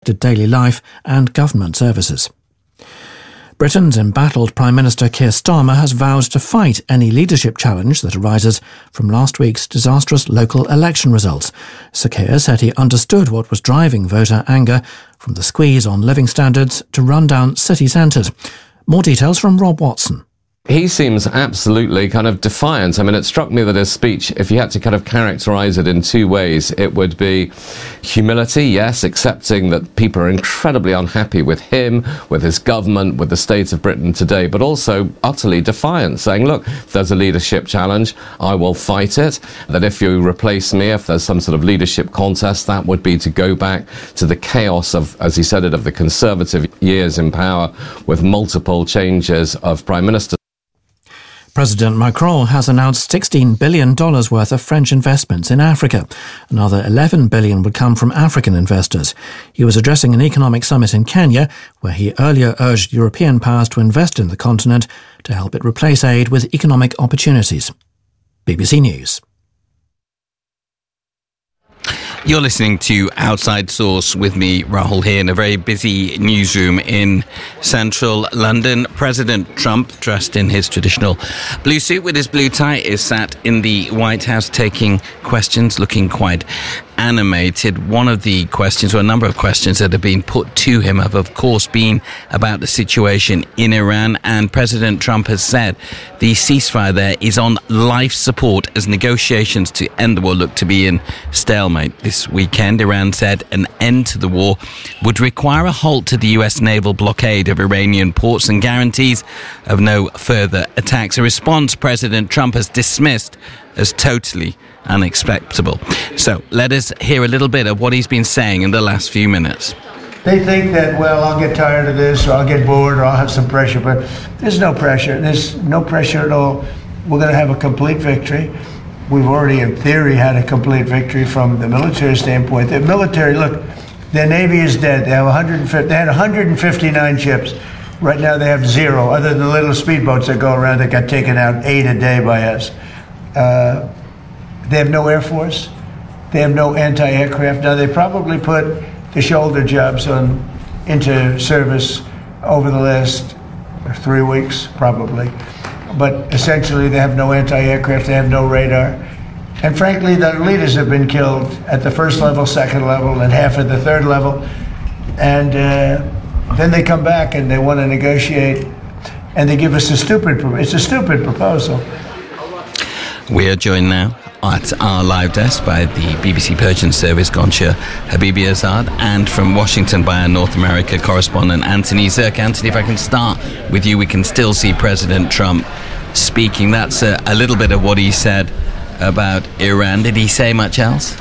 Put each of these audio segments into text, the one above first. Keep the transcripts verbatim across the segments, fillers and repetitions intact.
daily life and government services. Britain's embattled Prime Minister Keir Starmer has vowed to fight any leadership challenge that arises from last week's disastrous local election results. Sir Keir said he understood what was driving voter anger, from the squeeze on living standards to run-down city centres. More details from Rob Watson. He seems absolutely kind of defiant. I mean, it struck me that his speech, if you had to kind of characterise it in two ways, it would be humility, yes, accepting that people are incredibly unhappy with him, with his government, with the state of Britain today, but also utterly defiant, saying, look, if there's a leadership challenge, I will fight it. That if you replace me, if there's some sort of leadership contest, that would be to go back to the chaos of, as he said it, of the Conservative years in power with multiple changes of Prime Minister. President Macron has announced sixteen billion dollars worth of French investments in Africa. Another eleven billion dollars would come from African investors. He was addressing an economic summit in Kenya, where he earlier urged European powers to invest in the continent to help it replace aid with economic opportunities. B B C News. You're listening to Outside Source with me, Rahul, here in a very busy newsroom in central London. President Trump, dressed in his traditional blue suit with his blue tie, is sat in the White House taking questions, looking quite animated. One of the questions, or a number of questions that have been put to him have, of course, been about the situation in Iran. And President Trump has said the ceasefire there is on life support as negotiations to end the war look to be in stalemate. This weekend, Iran said an end to the war would require a halt to the U S naval blockade of Iranian ports and guarantees of no further attacks. A response President Trump has dismissed as totally unacceptable. So let us hear a little bit of what he's been saying in the last few minutes. They think that, well, I'll get tired of this, or I'll get bored, or I'll have some pressure, but there's no pressure. There's no pressure at all. We're going to have a complete victory. We've already, in theory, had a complete victory from the military standpoint. The military, look, their Navy is dead. They have one hundred fifty, they had one hundred fifty-nine ships. Right now they have zero, other than the little speedboats that go around that got taken out eight a day by us. Uh, they have no Air Force. They have no anti-aircraft. Now, they probably put the shoulder jobs on into service over the last three weeks, probably. But essentially, they have no anti-aircraft. They have no radar. And frankly, their leaders have been killed at the first level, second level, and half at the third level. And uh, then they come back and they want to negotiate, and they give us a stupid, it's a stupid proposal. We are joined now at our live desk by the B B C Persian Service, Goncha Habibi-Azad, and from Washington by our North America correspondent, Anthony Zirk. Anthony, if I can start with you, we can still see President Trump speaking. That's a, a little bit of what he said about Iran. Did he say much else?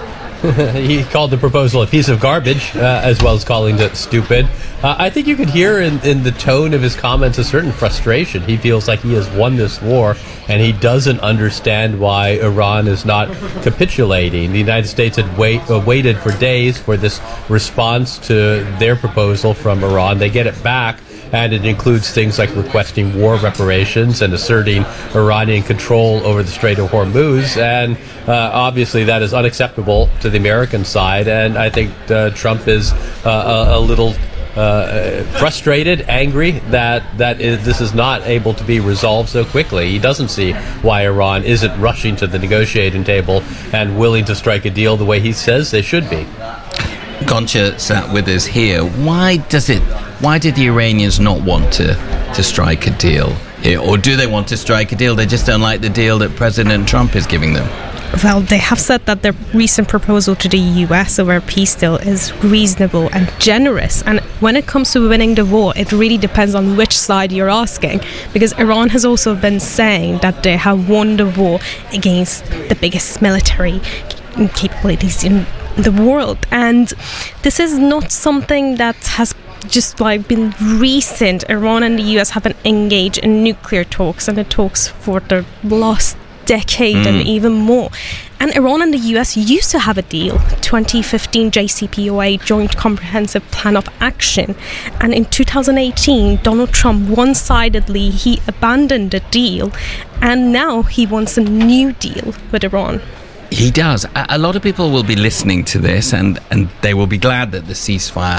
He called the proposal a piece of garbage, uh, as well as calling it stupid. Uh, I think you could hear in, in the tone of his comments a certain frustration. He feels like he has won this war, and he doesn't understand why Iran is not capitulating. The United States had wait, uh, waited for days for this response to their proposal from Iran. They get it back, and it includes things like requesting war reparations and asserting Iranian control over the Strait of Hormuz. And uh, obviously that is unacceptable to the American side, and I think uh, Trump is uh, a, a little uh, frustrated, angry that that is, this is not able to be resolved so quickly. He doesn't see why Iran isn't rushing to the negotiating table and willing to strike a deal the way he says they should be. Goncha sat with us here. Why does it? Why did the Iranians not want to, to strike a deal here? Or do they want to strike a deal? They just don't like the deal that President Trump is giving them. Well, they have said that their recent proposal to the U S over a peace deal is reasonable and generous. And when it comes to winning the war, it really depends on which side you're asking. Because Iran has also been saying that they have won the war against the biggest military capabilities in the world. And this is not something that has just like been recent. Iran and the U S haven't engaged in nuclear talks, and the talks for the last decade mm. and even more. And Iran and the U S used to have a deal, twenty fifteen J C P O A, Joint Comprehensive Plan of Action. And in two thousand eighteen, Donald Trump one-sidedly, he abandoned the deal, and now he wants a new deal with Iran. He does. A, a lot of people will be listening to this, and, and they will be glad that the ceasefire